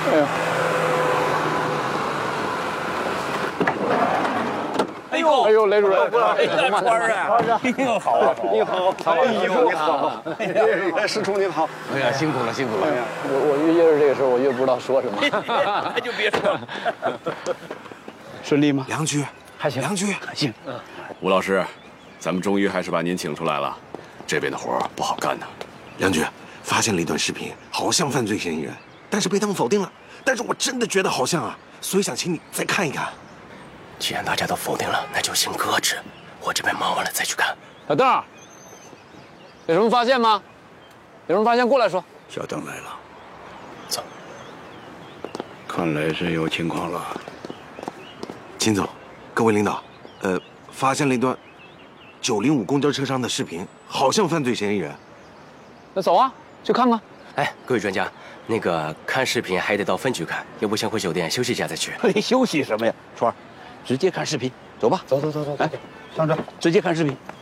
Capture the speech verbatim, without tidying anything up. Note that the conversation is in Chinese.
哎呦，哎呦，雷主任， 哎，川儿啊，你好啊， 你好， 哎呦，你好，哎，师叔您好。 哎呀，辛苦了，辛苦了。 我我越越是这个时候，我越不知道说什么。 那就别说了。 顺利吗？ 梁局， 还行， 梁局还行。 吴老师，咱们终于还是把您请出来了，这边的活不好干呢。 梁局，发现了一段视频，好像犯罪嫌疑人，但是被他们否定了。但是我真的觉得好像啊，所以想请你再看一看。 既然大家都否定了，那就先搁置，我这边忙完了再去看。 小邓，有什么发现吗？有什么发现过来说。 小邓来了， 走。 看来是有情况了。 秦总，各位领导，呃，发现了一段九零五公交车上的视频，好像犯罪嫌疑人。 那走啊，去看看。 哎，各位专家，那个看视频还得到分局看，要不先回酒店休息一下再去。 嘿，休息什么呀，川儿，直接看视频，走吧。 走走走走， 来，上车，直接看视频。